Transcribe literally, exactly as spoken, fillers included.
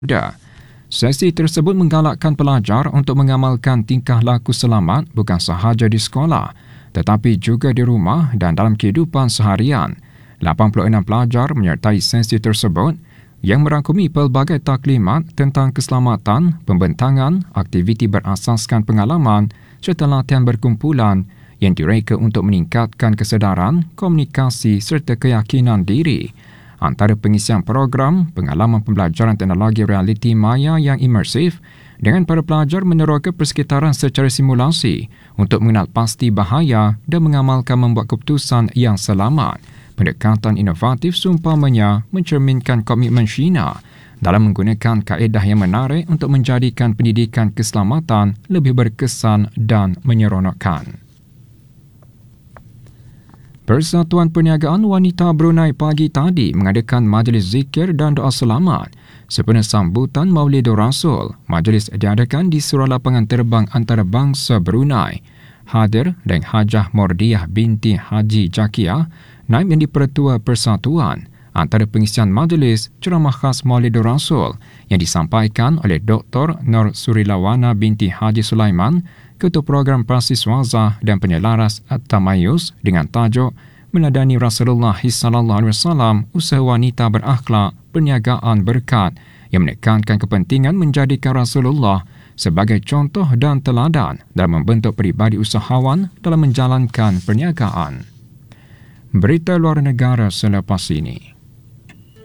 Da. Sesi tersebut menggalakkan pelajar untuk mengamalkan tingkah laku selamat bukan sahaja di sekolah, tetapi juga di rumah dan dalam kehidupan seharian. lapan puluh enam pelajar menyertai sesi tersebut yang merangkumi pelbagai taklimat tentang keselamatan, pembentangan, aktiviti berasaskan pengalaman serta latihan berkumpulan yang direka untuk meningkatkan kesedaran, komunikasi serta keyakinan diri. Antara pengisian program, pengalaman pembelajaran teknologi realiti maya yang imersif dengan para pelajar meneroka persekitaran secara simulasi untuk mengenal pasti bahaya dan mengamalkan membuat keputusan yang selamat. Pendekatan inovatif seumpamanya mencerminkan komitmen China dalam menggunakan kaedah yang menarik untuk menjadikan pendidikan keselamatan lebih berkesan dan menyeronokkan. Persatuan Perniagaan Wanita Brunei pagi tadi mengadakan majlis zikir dan doa selamat sempena sambutan Maulidur Rasul. Majlis diadakan di Surau Lapangan Terbang Antarabangsa Brunei. Hadir dan Hajah Mordiah binti Haji Jakiah, Naib yang di-Pertua Persatuan. Antara pengisian majlis, ceramah khas Maulidur Rasul yang disampaikan oleh Doktor Nur Surilawana binti Haji Sulaiman, Ketua Program Prasiswaza dan Penyelaras At-Tamayus dengan tajuk Meladani Rasulullah sallallahu alaihi wasallam, usaha wanita berakhlak, perniagaan berkat, yang menekankan kepentingan menjadikan Rasulullah sebagai contoh dan teladan dalam membentuk peribadi usahawan dalam menjalankan perniagaan. Berita luar negara selepas ini.